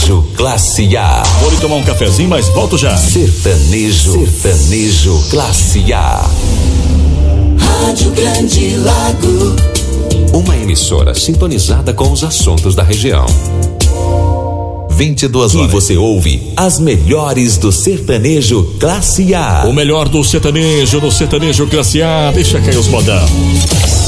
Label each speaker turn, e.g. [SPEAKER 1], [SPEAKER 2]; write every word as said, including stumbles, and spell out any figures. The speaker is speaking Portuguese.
[SPEAKER 1] Sertanejo Classe A.
[SPEAKER 2] Vou lhe tomar um cafezinho, mas volto já.
[SPEAKER 1] Sertanejo, sertanejo Classe A.
[SPEAKER 3] Rádio Grande Lago.
[SPEAKER 1] Uma emissora sintonizada com os assuntos da região. vinte e duas horas. E você ouve as melhores do sertanejo Classe A.
[SPEAKER 2] O melhor do sertanejo, do sertanejo Classe A. Deixa cair os modão.